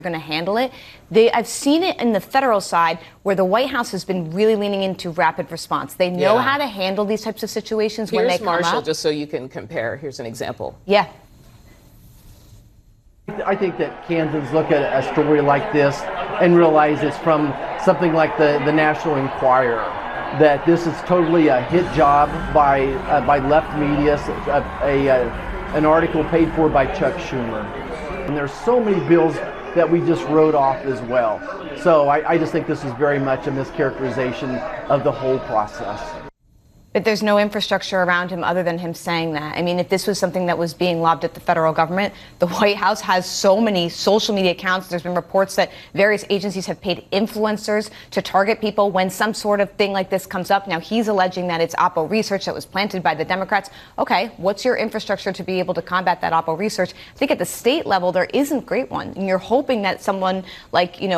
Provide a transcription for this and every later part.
going to handle it. I've seen it in the federal side where the White House has been really leaning into rapid response. They know how to handle these types of situations when they come Marshall, up. just so you can compare. Here's an example. Yeah. I think that Kansans look at a story like this and realize it's from something like the National Enquirer, that this is totally a hit job by left media, an article paid for by Chuck Schumer. And there's so many bills that we just wrote off as well. So I just think this is very much a mischaracterization of the whole process. But there's no infrastructure around him other than him saying that. I mean, if this was something that was being lobbed at the federal government, the White House has so many social media accounts. There's been reports that various agencies have paid influencers to target people when some sort of thing like this comes up. Now, he's alleging that it's Oppo research that was planted by the Democrats. Okay, what's your infrastructure to be able to combat that Oppo research? I think at the state level, there isn't great one. And you're hoping that someone like, an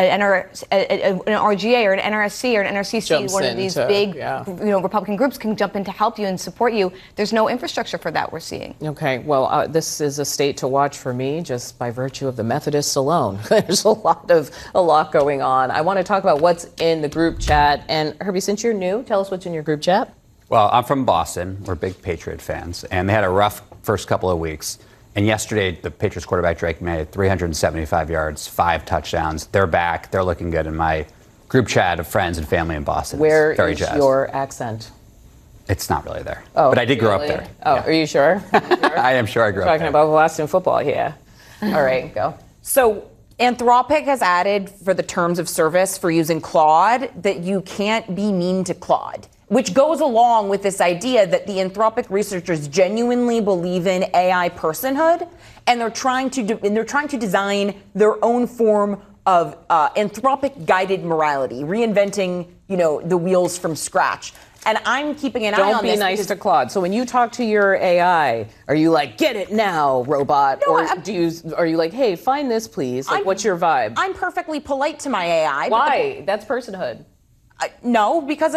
RGA or an NRSC or an NRCC, one of these big, Republican groups can jump in to help you and support you. There's no infrastructure for that we're seeing. Okay, well, this is a state to watch for me just by virtue of the Methodists alone. There's a lot going on. I want to talk about what's in the group chat. And Herbie, since you're new, tell us what's in your group chat. Well, I'm from Boston. We're big Patriot fans, and they had a rough first couple of weeks. And yesterday, the Patriots quarterback Drake May had 375 yards, 5 touchdowns. They're back. They're looking good in my group chat of friends and family in Boston. Where is your accent? It's not really there. Oh, but I did grow up there. Oh, yeah. Are you sure? I am sure I grew up there. Talking about Boston football, yeah. All right, go. So Anthropic has added for the terms of service for using Claude that you can't be mean to Claude, which goes along with this idea that the Anthropic researchers genuinely believe in AI personhood, and they're trying to design their own form of Anthropic guided morality, reinventing, the wheels from scratch. And I'm keeping an eye on this. Don't be nice to Claude. So when you talk to your AI, are you like, get it now, robot? No, or are you like, hey, find this, please? Like, what's your vibe? I'm perfectly polite to my AI. Why? That's personhood. No, because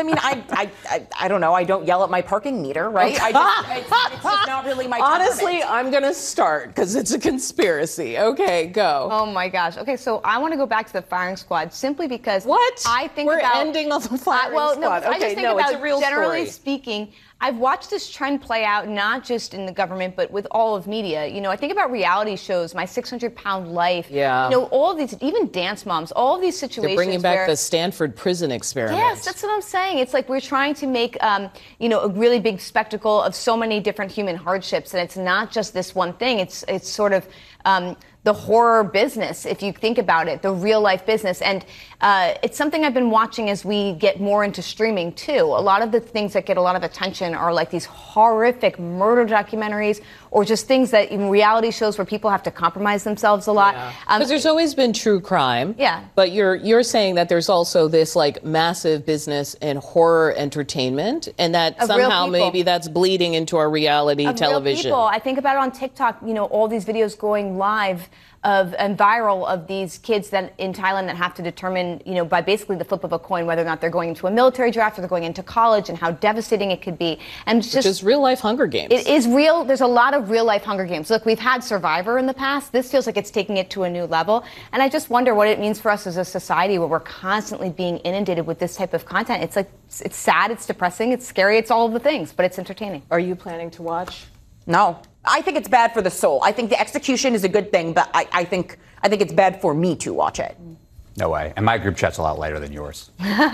I don't know. I don't yell at my parking meter, right? Okay. It's just not really my temperament. Honestly, I'm going to start because it's a conspiracy. Okay, go. Oh my gosh. Okay, so I want to go back to the firing squad simply because I think we're ending on the firing squad. No, I just think about, it's a real generally story. speaking, I've watched this trend play out not just in the government, but with all of media. I think about reality shows, My 600-Pound Life. Yeah. All of these, even Dance Moms, all of these situations. They're bringing back the Stanford prison experiment. Yes, that's what I'm saying. It's like we're trying to make, a really big spectacle of so many different human hardships, and it's not just this one thing. It's sort of the horror business, if you think about it, the real life business. And it's something I've been watching as we get more into streaming too. A lot of the things that get a lot of attention are like these horrific murder documentaries or just things that in reality shows where people have to compromise themselves a lot. Because there's always been true crime. Yeah. But you're saying that there's also this like massive business in horror entertainment, and that somehow maybe that's bleeding into our reality television. Real people. I think about it on TikTok, all these videos going live and viral of these kids that in Thailand that have to determine, by basically the flip of a coin, whether or not they're going into a military draft or they're going into college, and how devastating it could be. And it's just real life Hunger Games. It is real. There's a lot of real life Hunger Games. Look, we've had Survivor in the past. This feels like it's taking it to a new level. And I just wonder what it means for us as a society where we're constantly being inundated with this type of content. It's like, it's sad, it's depressing, it's scary, it's all of the things, but it's entertaining. Are you planning to watch? No. I think it's bad for the soul. I think the execution is a good thing, but I think it's bad for me to watch it. No way. And my group chat's a lot lighter than yours.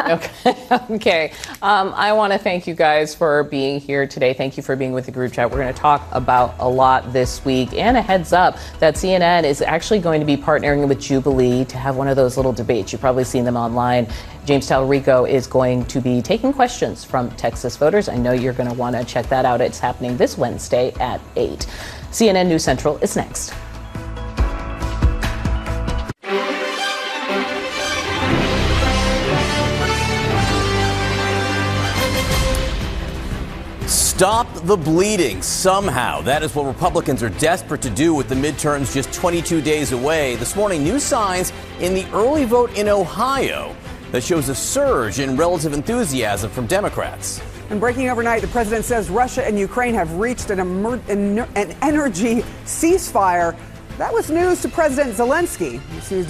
Okay. I want to thank you guys for being here today. Thank you for being with the group chat. We're going to talk about a lot this week. And a heads up that CNN is actually going to be partnering with Jubilee to have one of those little debates. You've probably seen them online. James Talarico is going to be taking questions from Texas voters. I know you're going to want to check that out. It's happening this Wednesday at 8. CNN News Central is next. Stop the bleeding somehow. That is what Republicans are desperate to do with the midterms just 22 days away. This morning, new signs in the early vote in Ohio that shows a surge in relative enthusiasm from Democrats. And breaking overnight, the president says Russia and Ukraine have reached an energy ceasefire. That was news to President Zelensky.